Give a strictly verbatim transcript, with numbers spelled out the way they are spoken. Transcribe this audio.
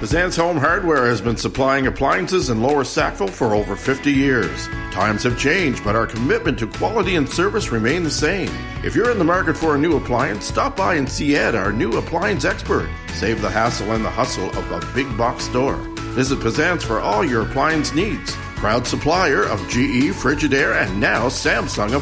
Pazant's Home Hardware has been supplying appliances in Lower Sackville for over fifty years. Times have changed, but our commitment to quality and service remain the same. If you're in the market for a new appliance, stop by and see Ed, our new appliance expert. Save the hassle and the hustle of a big box store. Visit Pazant's for all your appliance needs. Proud supplier of G E, Frigidaire, and now Samsung appliances.